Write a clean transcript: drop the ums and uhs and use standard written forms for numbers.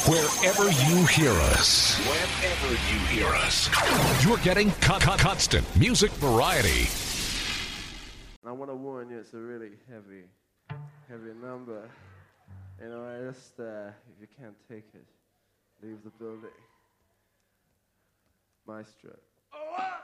Wherever you hear us, you're getting constant music variety. I want to warn you, it's a really heavy number. You know, I just, if you can't take it, leave the building. Maestro. Oh,